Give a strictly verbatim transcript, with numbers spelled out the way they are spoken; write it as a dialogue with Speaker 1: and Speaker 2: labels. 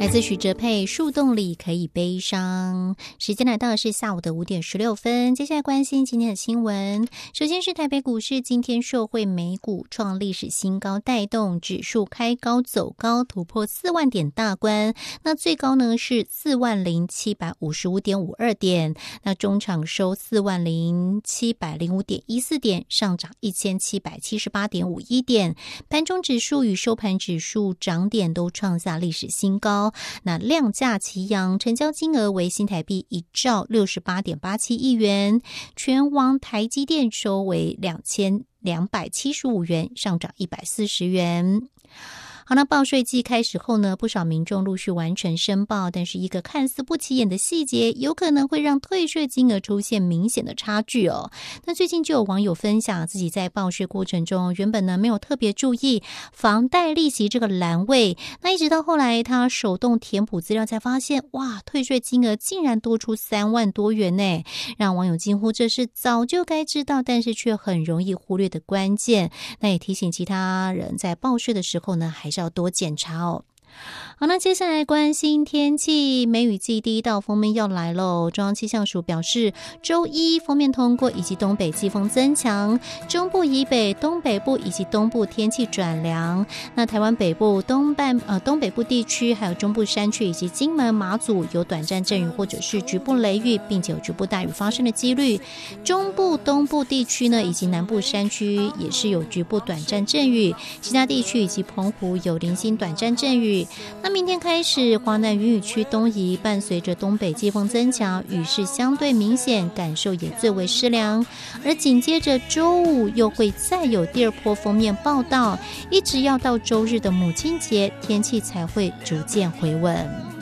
Speaker 1: 来自许哲佩，树洞里可以悲伤。时间来到的是下午的五点十六分，接下来关心今天的新闻。首先是台北股市，今天受惠美股创历史新高带动，指数开高走高，突破四万点大关。那最高呢是四万零七百五十五点五二点，那中场收四万零七百零五点一四点，上涨一千七百七十八点五一点。盘中指数与收盘指数涨点都创下历史新高。那量价齐扬，成交金额为新台币一兆六十八点八七亿元，全网台积电收为两千两百七十五元，上涨一百四十元。好，那报税季开始后呢，不少民众陆续完成申报，但是一个看似不起眼的细节，有可能会让退税金额出现明显的差距哦。那最近就有网友分享，自己在报税过程中，原本呢没有特别注意房贷利息这个栏位，那一直到后来他手动填补资料，才发现，哇，退税金额竟然多出三万多元呢，让网友惊呼这是早就该知道，但是却很容易忽略的关键。那也提醒其他人在报税的时候呢，还是要多检查哦。好，那接下来关心天气，梅雨季第一道锋面要来喽。中央气象署表示，周一锋面通过以及东北季风增强，中部以北、东北部以及东部天气转凉。那台湾北部、东半呃东北部地区，还有中部山区以及金门、马祖有短暂阵雨或者是局部雷雨，并且有局部大雨发生的几率。中部、东部地区呢，以及南部山区也是有局部短暂阵雨，其他地区以及澎湖有零星短暂阵雨。那明天开始，华南云雨区东移，伴随着东北季风增强，雨势相对明显，感受也最为湿凉。而紧接着周五又会再有第二波锋面报道，一直要到周日的母亲节，天气才会逐渐回稳。